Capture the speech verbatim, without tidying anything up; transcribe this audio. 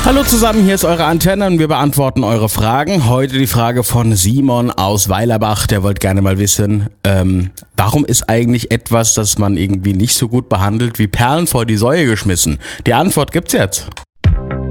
Hallo zusammen, hier ist eure Antenne und wir beantworten eure Fragen. Heute die Frage von Simon aus Weilerbach, der wollte gerne mal wissen, ähm, warum ist eigentlich etwas, das man irgendwie nicht so gut behandelt, wie Perlen vor die Säue geschmissen? Die Antwort gibt's jetzt.